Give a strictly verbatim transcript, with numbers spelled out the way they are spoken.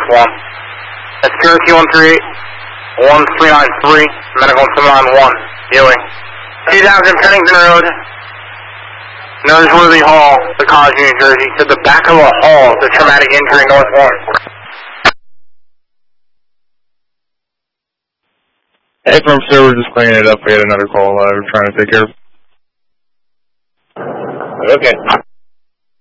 one. That's Guernsey one three eight, one three nine three, medical seven nine one, Ewing. two thousand Pennington Road, Noseworthy Hall, Secaucus, New Jersey, to the back of a hall, the traumatic injury, North one. Hey, from sir, we're just cleaning it up. We had another call uh, we're trying to take care of. Okay.